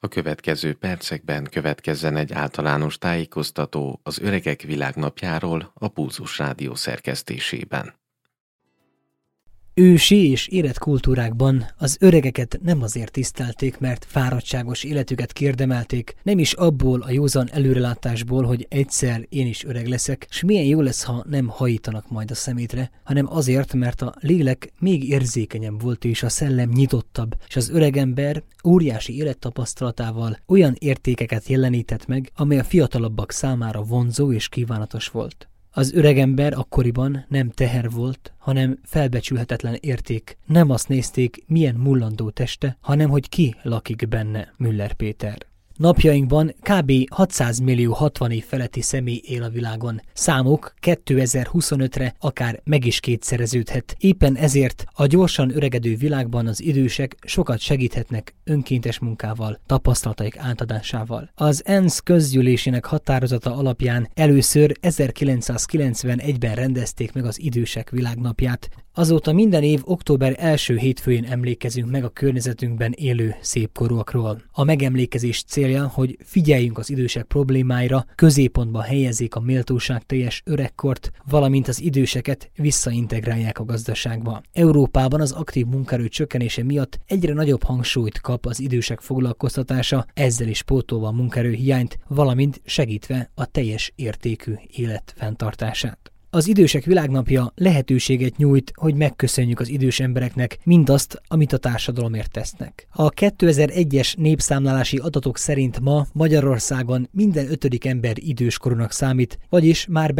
A következő percekben következzen egy általános tájékoztató az Öregek Világnapjáról a Pulzus Rádió szerkesztésében. Ősi és érett kultúrákban az öregeket nem azért tisztelték, mert fáradtságos életüket kérdemelték, nem is abból a józan előrelátásból, hogy egyszer én is öreg leszek, s milyen jó lesz, ha nem hajítanak majd a szemétre, hanem azért, mert a lélek még érzékenyebb volt és a szellem nyitottabb, és az öregember óriási élettapasztalatával olyan értékeket jelenített meg, amely a fiatalabbak számára vonzó és kívánatos volt. Az öregember akkoriban nem teher volt, hanem felbecsülhetetlen érték. Nem azt nézték, milyen mullandó teste, hanem hogy ki lakik benne, Müller Péter. Napjainkban kb. 600 millió 60 év feletti személy él a világon. Számuk 2025-re akár meg is kétszereződhet. Éppen ezért a gyorsan öregedő világban az idősek sokat segíthetnek önkéntes munkával, tapasztalataik átadásával. Az ENSZ közgyűlésének határozata alapján először 1991-ben rendezték meg az idősek világnapját. Azóta minden év október első hétfőjén emlékezünk meg a környezetünkben élő szépkorúakról. A megemlékezés célja, hogy figyeljünk az idősek problémáira, középpontba helyezzék a méltóságteljes öregkort, valamint az időseket visszaintegrálják a gazdaságba. Európában az aktív munkaerő csökkenése miatt egyre nagyobb hangsúlyt kap az idősek foglalkoztatása, ezzel is pótolva a munkaerő hiányt, valamint segítve a teljes értékű élet fenntartását. Az Idősek Világnapja lehetőséget nyújt, hogy megköszönjük az idős embereknek mindazt, amit a társadalomért tesznek. A 2001-es népszámlálási adatok szerint ma Magyarországon minden 5. ember időskorúnak számít, vagyis már